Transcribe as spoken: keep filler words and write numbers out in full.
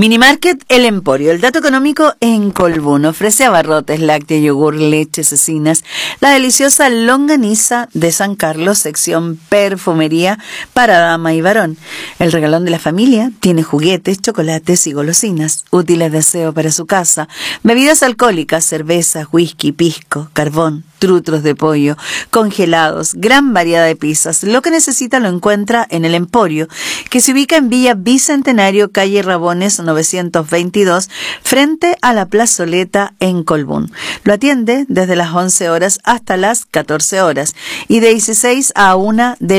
Minimarket El Emporio, el dato económico en Colbún. Ofrece abarrotes, lácteos, yogur, leche, cecinas, la deliciosa longaniza de San Carlos, sección perfumería para dama y varón. El regalón de la familia tiene juguetes, chocolates y golosinas, útiles de aseo para su casa, bebidas alcohólicas, cervezas, whisky, pisco, carbón, trutros de pollo, congelados, gran variedad de pizzas. Lo que necesita lo encuentra en El Emporio, que se ubica en Villa Bicentenario, calle Rabones novecientos veintidós, frente a la plazoleta en Colbún. Lo atiende desde las once horas hasta las catorce horas y de dieciséis a una de